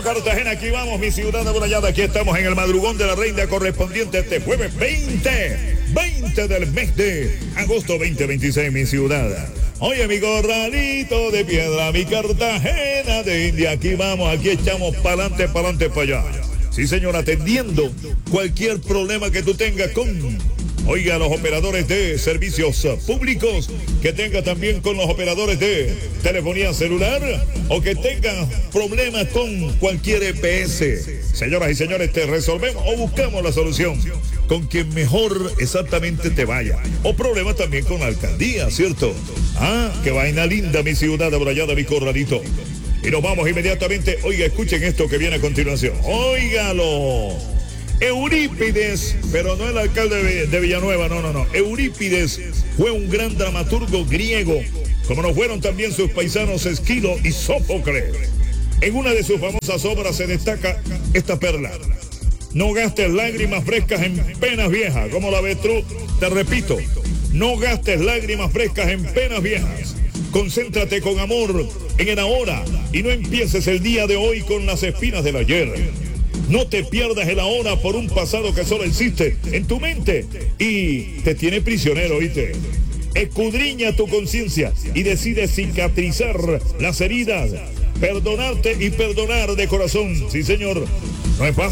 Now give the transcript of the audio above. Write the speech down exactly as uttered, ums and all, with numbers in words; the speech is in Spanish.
Cartagena, aquí vamos, mi ciudad amurallada. Aquí estamos en el madrugón de la reina correspondiente este jueves veinte, veinte del mes de agosto veinte veintiséis, mi ciudad. Oye, mi corralito de piedra, mi Cartagena de India. Aquí vamos, aquí echamos para adelante, para adelante, para allá. Sí, señor, atendiendo cualquier problema que tú tengas con... Oiga, los operadores de servicios públicos, que tenga también con los operadores de telefonía celular o que tengan problemas con cualquier E P S. Señoras y señores, te resolvemos o buscamos la solución con quien mejor exactamente te vaya. O problemas también con la alcaldía, ¿cierto? Ah, qué vaina linda, mi ciudad abrayada, mi corralito. Y nos vamos inmediatamente. Oiga, escuchen esto que viene a continuación. Óigalo. Eurípides, pero no el alcalde de Villanueva, no, no, no. Eurípides fue un gran dramaturgo griego, como lo fueron también sus paisanos Esquilo y Sófocles. En una de sus famosas obras se destaca esta perla: no gastes lágrimas frescas en penas viejas. ¿Cómo la ves tú? Te repito, no gastes lágrimas frescas en penas viejas. Concéntrate con amor en el ahora y no empieces el día de hoy con las espinas del ayer. No te pierdas el ahora por un pasado que solo existe en tu mente y te tiene prisionero, ¿oíste? Escudriña tu conciencia y decide cicatrizar las heridas, perdonarte y perdonar de corazón. Sí, señor, no es fácil.